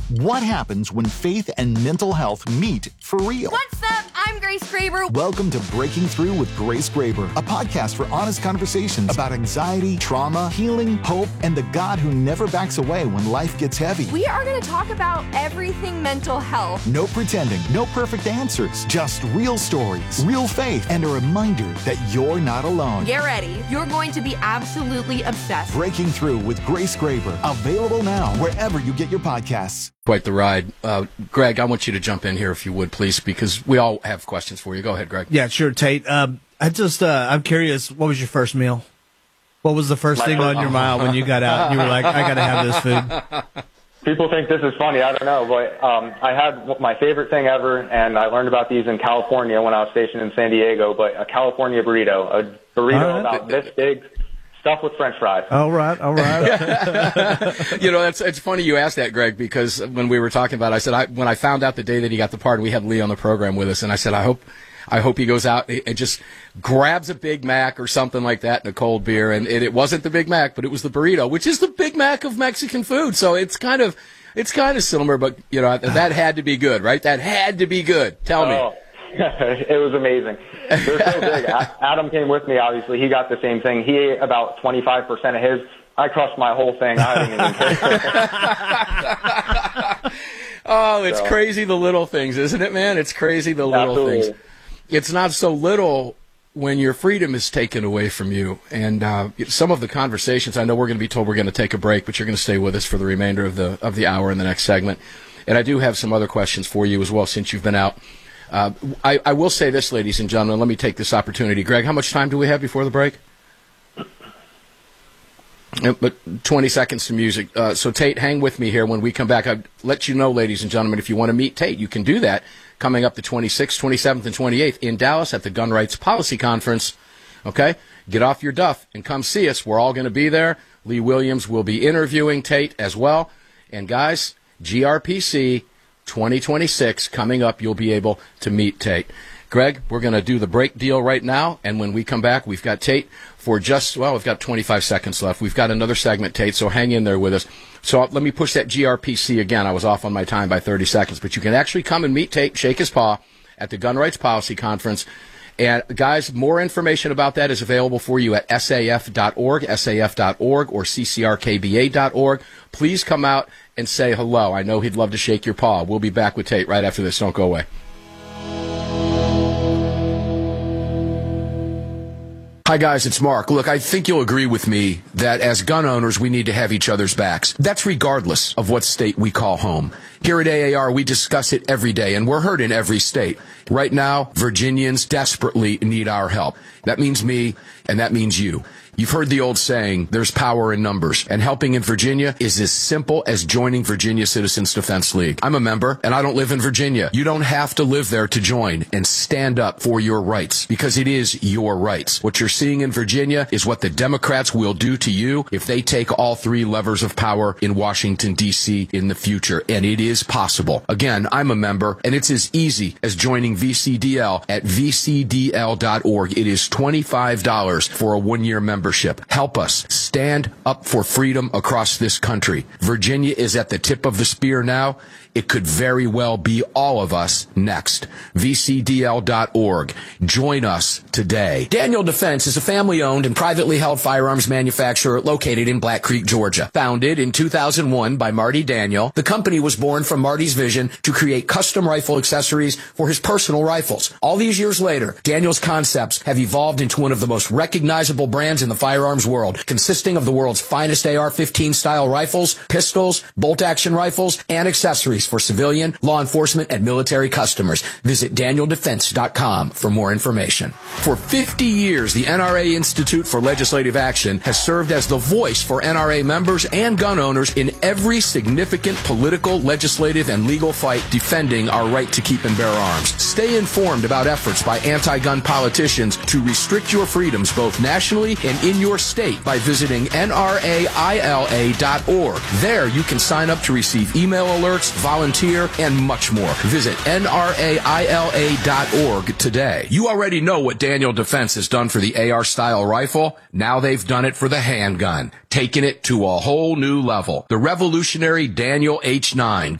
What happens when faith and mental health meet for real? What's up? I'm Grace Graber. Welcome to Breaking Through with Grace Graber, a podcast for honest conversations about anxiety, trauma, healing, hope, and the God who never backs away when life gets heavy. We are going to talk about everything mental health. No pretending, no perfect answers, just real stories, real faith, and a reminder that you're not alone. Get ready. You're going to be absolutely obsessed. Breaking Through with Grace Graber, available now wherever you get your podcasts. Quite the ride. Greg, I want you to jump in here if you would, please, because we all have questions for you. Go ahead, Greg. Yeah, sure, Tate. I'm curious, what was your first meal? What was the first thing on your mind when you got out and you were like, I got to have this food? People think this is funny. I don't know, but I had my favorite thing ever, and I learned about these in California when I was stationed in San Diego, but a California burrito. A burrito about this big, stuffed with French fries. All right. You know, it's funny you asked that, Greg, because when we were talking about it, I said, when I found out the day that he got the part, we had Lee on the program with us, and I said, I hope he goes out and just grabs a Big Mac or something like that and a cold beer. And it wasn't the Big Mac, but it was the burrito, which is the Big Mac of Mexican food. So it's kind of similar, but, you know, that had to be good, right? That had to be good. Tell me. It was amazing. They're so big. Adam came with me, obviously. He got the same thing. He ate about 25% of his. I crushed my whole thing. I didn't even care. Oh, it's crazy, the little things, isn't it, man? It's crazy, the little things. It's not so little when your freedom is taken away from you. And some of the conversations, I know we're going to be told we're going to take a break, but you're going to stay with us for the remainder of the hour in the next segment. And I do have some other questions for you as well since you've been out. I will say this, ladies and gentlemen. Let me take this opportunity. Greg, how much time do we have before the break? But 20 seconds to music. So, Tate, hang with me here when we come back. I'll let you know, ladies and gentlemen, if you want to meet Tate, you can do that coming up the 26th, 27th, and 28th in Dallas at the Gun Rights Policy Conference. Okay? Get off your duff and come see us. We're all going to be there. Lee Williams will be interviewing Tate as well. And, guys, GRPC 2026 coming up. You'll be able to meet Tate. Greg, we're going to do the break deal right now, and when we come back, we've got Tate for we've got 25 seconds left. We've got another segment, Tate, so hang in there with us. So let me push that GRPC again. I was off on my time by 30 seconds, but you can actually come and meet Tate, shake his paw at the Gun Rights Policy Conference. And, guys, more information about that is available for you at saf.org, or ccrkba.org. Please come out and say hello. I know he'd love to shake your paw. We'll be back with Tate right after this. Don't go away. Hi, guys, it's Mark. Look, I think you'll agree with me that as gun owners, we need to have each other's backs. That's regardless of what state we call home. Here at AAR, we discuss it every day, and we're heard in every state. Right now, Virginians desperately need our help. That means me, and that means you. You've heard the old saying, there's power in numbers, and helping in Virginia is as simple as joining Virginia Citizens Defense League. I'm a member, and I don't live in Virginia. You don't have to live there to join and stand up for your rights, because it is your rights. What you're seeing in Virginia is what the Democrats will do to you if they take all three levers of power in Washington, D.C. in the future, and it is possible. Again, I'm a member, and it's as easy as joining VCDL at vcdl.org. It is $25 for a one-year membership. Help us stand up for freedom across this country. Virginia is at the tip of the spear now. It could very well be all of us next. VCDL.org. Join us today. Daniel Defense is a family-owned and privately held firearms manufacturer located in Black Creek, Georgia. Founded in 2001 by Marty Daniel, the company was born from Marty's vision to create custom rifle accessories for his personal rifles. All these years later, Daniel's concepts have evolved into one of the most recognizable brands in the firearms world, consisting of the world's finest AR-15 style rifles, pistols, bolt-action rifles, and accessories for civilian, law enforcement, and military customers. Visit DanielDefense.com for more information. For 50 years, the NRA Institute for Legislative Action has served as the voice for NRA members and gun owners in every significant political, legislative, and legal fight defending our right to keep and bear arms. Stay informed about efforts by anti-gun politicians to restrict your freedoms both nationally and in your state by visiting nraila.org. There you can sign up to receive email alerts, volunteer, and much more. Visit nraila.org today. You already know what Daniel Defense has done for the AR-style rifle. Now they've done it for the handgun, taking it to a whole new level. The revolutionary Daniel H9